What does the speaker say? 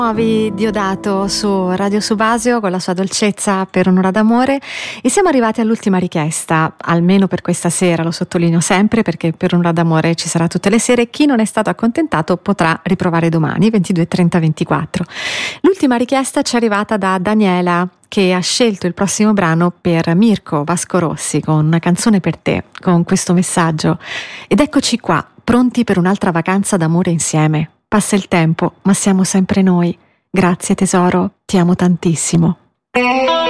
Nuovi Diodato su Radio Subasio con la sua dolcezza per un'ora d'amore, e siamo arrivati all'ultima richiesta, almeno per questa sera, lo sottolineo sempre perché per un'ora d'amore ci sarà tutte le sere. Chi non è stato accontentato potrà riprovare domani 22 30 24. L'ultima richiesta ci è arrivata da Daniela, che ha scelto il prossimo brano per Mirko Vasco Rossi con Una canzone per te, con questo messaggio: ed eccoci qua, pronti per un'altra vacanza d'amore insieme. Passa il tempo, ma siamo sempre noi. Grazie tesoro, ti amo tantissimo.